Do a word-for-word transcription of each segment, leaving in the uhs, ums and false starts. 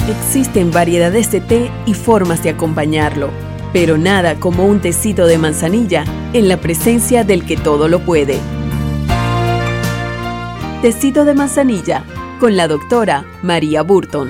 Existen variedades de té y formas de acompañarlo, pero nada como un tecito de manzanilla en la presencia del que todo lo puede. Tecito de manzanilla con la doctora María Burton.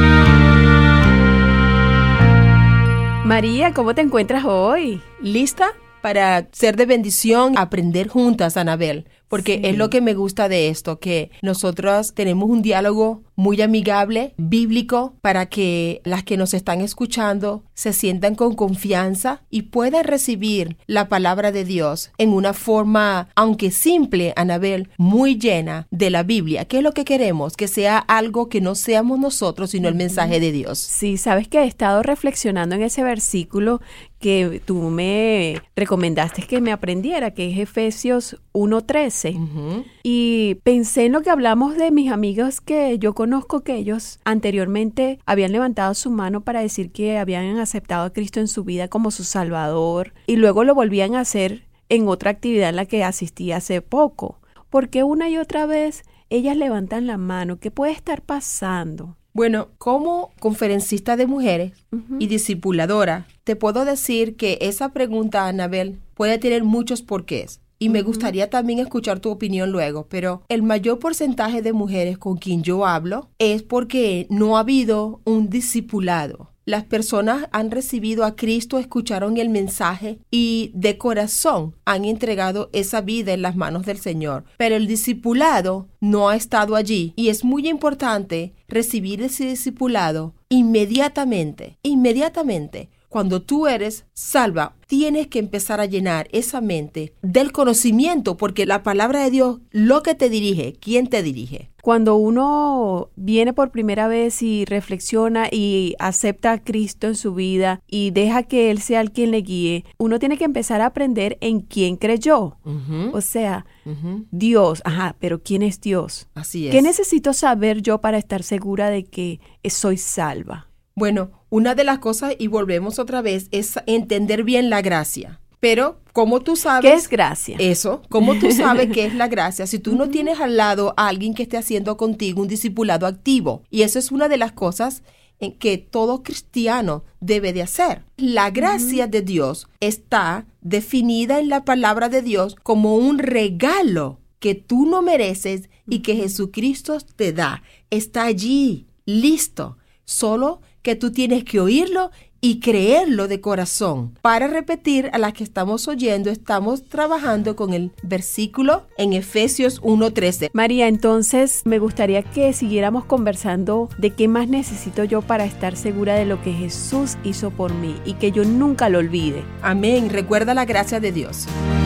María, ¿cómo te encuentras hoy? ¿Lista para ser de bendición, aprender juntas, Anabel? Porque sí, es lo que me gusta de esto, que nosotros tenemos un diálogo muy amigable, bíblico, para que las que nos están escuchando se sientan con confianza y puedan recibir la palabra de Dios en una forma, aunque simple, Anabel, muy llena de la Biblia. ¿Qué es lo que queremos? Que sea algo que no seamos nosotros, sino el mensaje de Dios. Sí, sabes que he estado reflexionando en ese versículo que tú me recomendaste que me aprendiera, que es Efesios uno trece. Uh-huh. Y pensé en lo que hablamos de mis amigos que yo conozco, que ellos anteriormente habían levantado su mano para decir que habían aceptado a Cristo en su vida como su Salvador y luego lo volvían a hacer en otra actividad en la que asistí hace poco. Porque una y otra vez ellas levantan la mano. ¿Qué puede estar pasando? Bueno, como conferencista de mujeres uh-huh. y discipuladora, te puedo decir que esa pregunta, Anabel, puede tener muchos porqués. Y me gustaría también escuchar tu opinión luego, pero el mayor porcentaje de mujeres con quien yo hablo es porque no ha habido un discipulado. Las personas han recibido a Cristo, escucharon el mensaje y de corazón han entregado esa vida en las manos del Señor. Pero el discipulado no ha estado allí y es muy importante recibir ese discipulado inmediatamente, inmediatamente. Cuando tú eres salva, tienes que empezar a llenar esa mente del conocimiento, porque la palabra de Dios, lo que te dirige, ¿quién te dirige? Cuando uno viene por primera vez y reflexiona y acepta a Cristo en su vida y deja que Él sea el quien le guíe, uno tiene que empezar a aprender en quién creyó. Uh-huh. O sea, uh-huh. Dios, ajá, pero ¿quién es Dios? Así es. ¿Qué necesito saber yo para estar segura de que soy salva? Bueno, una de las cosas, y volvemos otra vez, es entender bien la gracia. Pero, ¿cómo tú sabes? ¿Qué es gracia? Eso, ¿cómo tú sabes qué es la gracia? Si tú no tienes al lado a alguien que esté haciendo contigo un discipulado activo. Y eso es una de las cosas en que todo cristiano debe de hacer. La gracia uh-huh. de Dios está definida en la palabra de Dios como un regalo que tú no mereces y que Jesucristo te da. Está allí, listo. Solo que tú tienes que oírlo y creerlo de corazón. Para repetir a las que estamos oyendo, estamos trabajando con el versículo en Efesios uno trece. María, entonces me gustaría que siguiéramos conversando de qué más necesito yo para estar segura de lo que Jesús hizo por mí y que yo nunca lo olvide. Amén. Recuerda la gracia de Dios.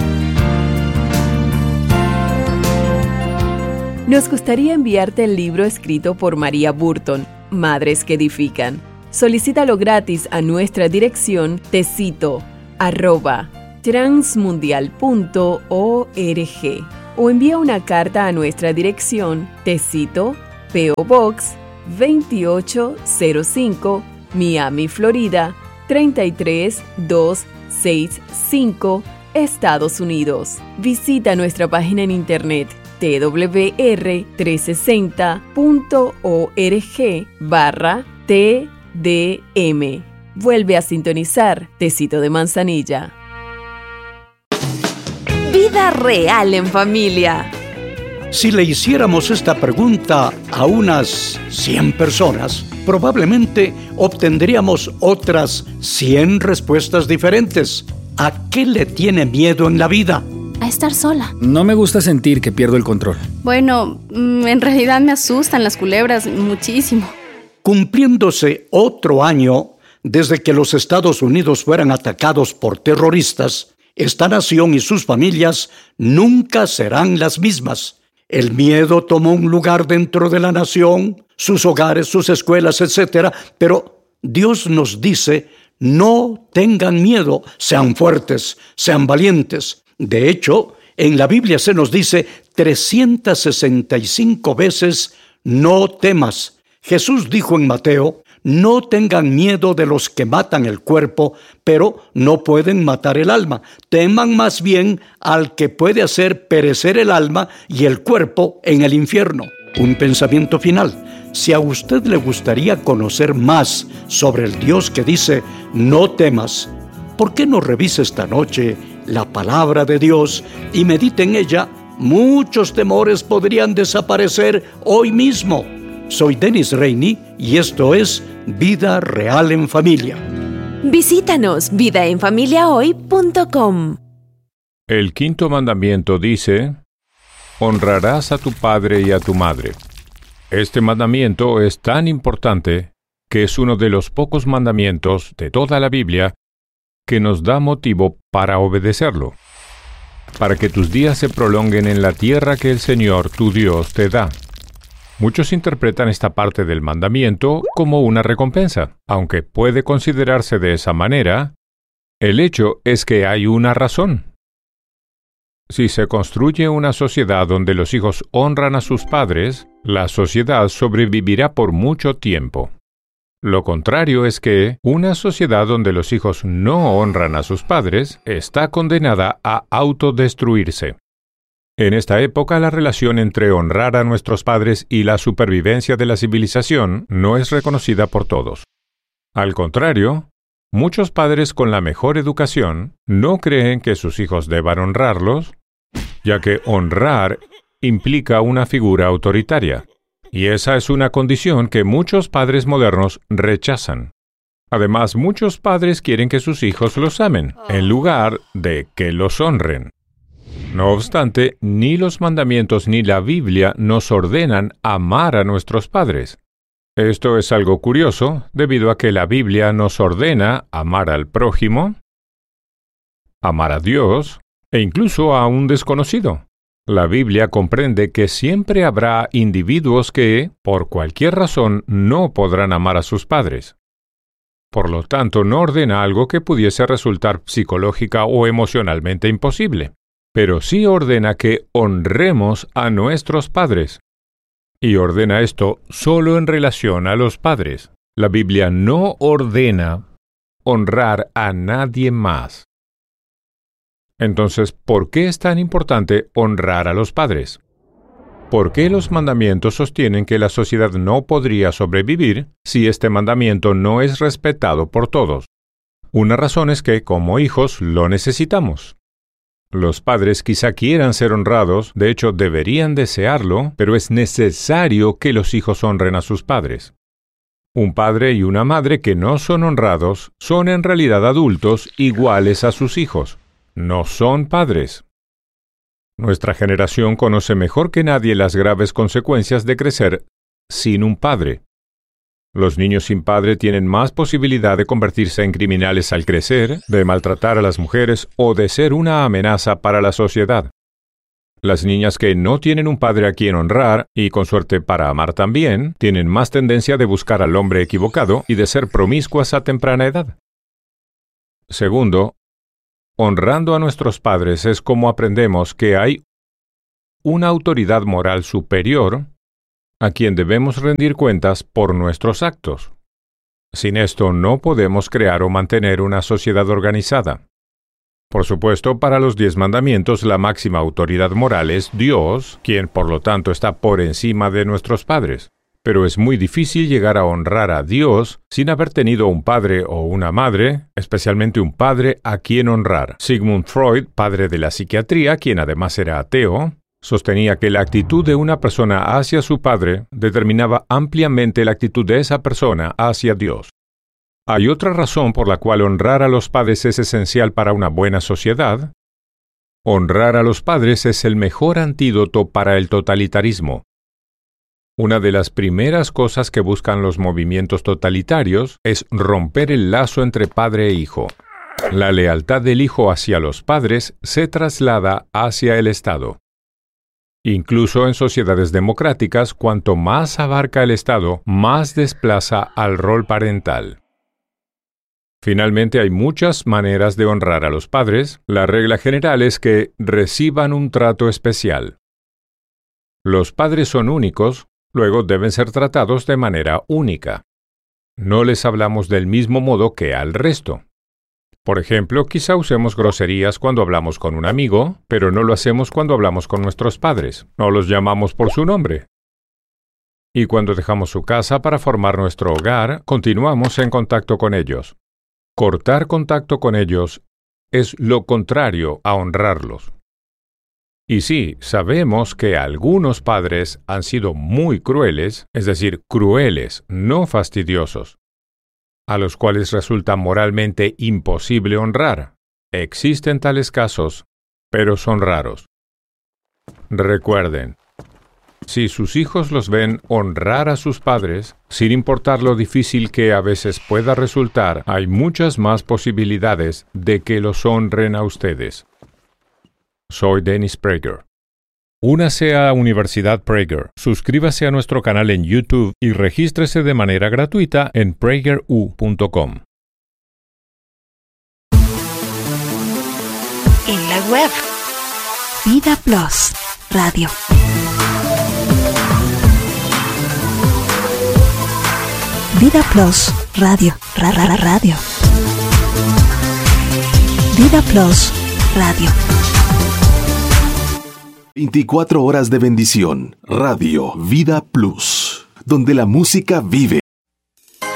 Nos gustaría enviarte el libro escrito por María Burton, Madres que Edifican. Solicítalo gratis a nuestra dirección tecito arroba transmundial punto org o envía una carta a nuestra dirección Tecito, P O Box veintiocho cero cinco, Miami, Florida treinta y tres mil doscientos sesenta y cinco, Estados Unidos. Visita nuestra página en internet t w r trescientos sesenta punto org barra t d m. Vuelve a sintonizar Tecito de Manzanilla. Vida real en familia. Si le hiciéramos esta pregunta a unas cien personas, probablemente obtendríamos otras cien respuestas diferentes. ¿A qué le tiene miedo en la vida? A estar sola. No me gusta sentir que pierdo el control. Bueno, en realidad me asustan las culebras muchísimo. Cumpliéndose otro año desde que los Estados Unidos fueran atacados por terroristas, esta nación y sus familias nunca serán las mismas. El miedo tomó un lugar dentro de la nación, sus hogares, sus escuelas, etcétera, pero Dios nos dice: no tengan miedo, sean fuertes, sean valientes. De hecho, en la Biblia se nos dice trescientas sesenta y cinco veces: no temas. Jesús dijo en Mateo: no tengan miedo de los que matan el cuerpo, pero no pueden matar el alma. Teman más bien al que puede hacer perecer el alma y el cuerpo en el infierno. Un pensamiento final. Si a usted le gustaría conocer más sobre el Dios que dice, no temas, ¿por qué no revisa esta noche la palabra de Dios y medite en ella? Muchos temores podrían desaparecer hoy mismo. Soy Dennis Rainey y esto es Vida Real en Familia. Visítanos vida en familia hoy punto com. El quinto mandamiento dice, honrarás a tu padre y a tu madre. Este mandamiento es tan importante que es uno de los pocos mandamientos de toda la Biblia que nos da motivo para obedecerlo, para que tus días se prolonguen en la tierra que el Señor, tu Dios, te da. Muchos interpretan esta parte del mandamiento como una recompensa. Aunque puede considerarse de esa manera, el hecho es que hay una razón. Si se construye una sociedad donde los hijos honran a sus padres, la sociedad sobrevivirá por mucho tiempo. Lo contrario es que una sociedad donde los hijos no honran a sus padres está condenada a autodestruirse. En esta época, la relación entre honrar a nuestros padres y la supervivencia de la civilización no es reconocida por todos. Al contrario, muchos padres con la mejor educación no creen que sus hijos deban honrarlos, ya que honrar implica una figura autoritaria, y esa es una condición que muchos padres modernos rechazan. Además, muchos padres quieren que sus hijos los amen, en lugar de que los honren. No obstante, ni los mandamientos ni la Biblia nos ordenan amar a nuestros padres. Esto es algo curioso, debido a que la Biblia nos ordena amar al prójimo, amar a Dios, e incluso a un desconocido. La Biblia comprende que siempre habrá individuos que, por cualquier razón, no podrán amar a sus padres. Por lo tanto, no ordena algo que pudiese resultar psicológica o emocionalmente imposible, pero sí ordena que honremos a nuestros padres. Y ordena esto solo en relación a los padres. La Biblia no ordena honrar a nadie más. Entonces, ¿por qué es tan importante honrar a los padres? ¿Por qué los mandamientos sostienen que la sociedad no podría sobrevivir si este mandamiento no es respetado por todos? Una razón es que, como hijos, lo necesitamos. Los padres quizá quieran ser honrados, de hecho deberían desearlo, pero es necesario que los hijos honren a sus padres. Un padre y una madre que no son honrados son en realidad adultos iguales a sus hijos. No son padres. Nuestra generación conoce mejor que nadie las graves consecuencias de crecer sin un padre. Los niños sin padre tienen más posibilidad de convertirse en criminales al crecer, de maltratar a las mujeres o de ser una amenaza para la sociedad. Las niñas que no tienen un padre a quien honrar, y con suerte para amar también, tienen más tendencia de buscar al hombre equivocado y de ser promiscuas a temprana edad. Segundo, honrando a nuestros padres es como aprendemos que hay una autoridad moral superior a quien debemos rendir cuentas por nuestros actos. Sin esto no podemos crear o mantener una sociedad organizada. Por supuesto, para los diez mandamientos la máxima autoridad moral es Dios, quien por lo tanto está por encima de nuestros padres. Pero es muy difícil llegar a honrar a Dios sin haber tenido un padre o una madre, especialmente un padre a quien honrar. Sigmund Freud, padre de la psiquiatría, quien además era ateo, sostenía que la actitud de una persona hacia su padre determinaba ampliamente la actitud de esa persona hacia Dios. Hay otra razón por la cual honrar a los padres es esencial para una buena sociedad. Honrar a los padres es el mejor antídoto para el totalitarismo. Una de las primeras cosas que buscan los movimientos totalitarios es romper el lazo entre padre e hijo. La lealtad del hijo hacia los padres se traslada hacia el Estado. Incluso en sociedades democráticas, cuanto más abarca el Estado, más desplaza al rol parental. Finalmente, hay muchas maneras de honrar a los padres. La regla general es que reciban un trato especial. Los padres son únicos, luego deben ser tratados de manera única. No les hablamos del mismo modo que al resto. Por ejemplo, quizá usemos groserías cuando hablamos con un amigo, pero no lo hacemos cuando hablamos con nuestros padres. No los llamamos por su nombre. Y cuando dejamos su casa para formar nuestro hogar, continuamos en contacto con ellos. Cortar contacto con ellos es lo contrario a honrarlos. Y sí, sabemos que algunos padres han sido muy crueles, es decir, crueles, no fastidiosos, a los cuales resulta moralmente imposible honrar. Existen tales casos, pero son raros. Recuerden, si sus hijos los ven honrar a sus padres, sin importar lo difícil que a veces pueda resultar, hay muchas más posibilidades de que los honren a ustedes. Soy Dennis Prager. Únase a Universidad Prager, suscríbase a nuestro canal en YouTube y regístrese de manera gratuita en prager u punto com. En la web, Vida Plus Radio. Vida Plus Radio. Ra, ra, ra, radio. Vida Plus Radio. veinticuatro horas de bendición. Radio Vida Plus, donde la música vive.